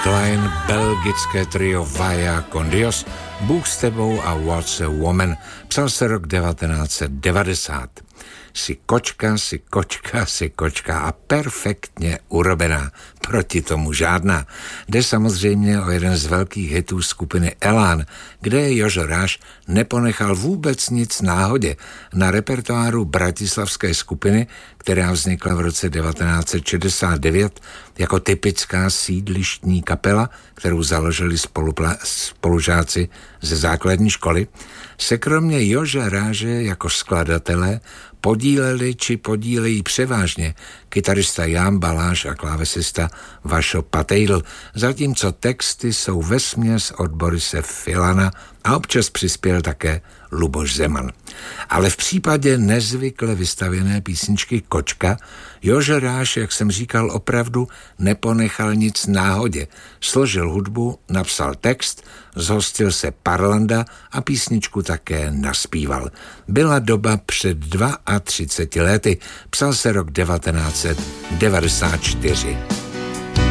Klein, belgické trio Vaya con Dios, Bůh s tebou a What's a Woman, psal se rok 1990. Si kočka a perfektně urobená, proti tomu žádná. Jde samozřejmě o jeden z velkých hitů skupiny Elán, kde Jožo Ráš neponechal vůbec nic náhodě. Na repertoáru bratislavské skupiny, která vznikla v roce 1969 jako typická sídlištní kapela, kterou založili spolužáci ze základní školy, se kromě Jože Ráže jako skladatele podíleli či podílejí převážně kytarista Jan Baláš a klávesista Vašo Patejdl, zatímco texty jsou vesměs od Borise Filana a občas přispěl také Luboš Zeman. Ale v případě nezvykle vystavěné písničky Kočka Jožo Ráš, jak jsem říkal, opravdu neponechal nic náhodě. Složil hudbu, napsal text, zhostil se Parlando a písničku také naspíval. Byla doba před 32 lety, psal se rok 1994.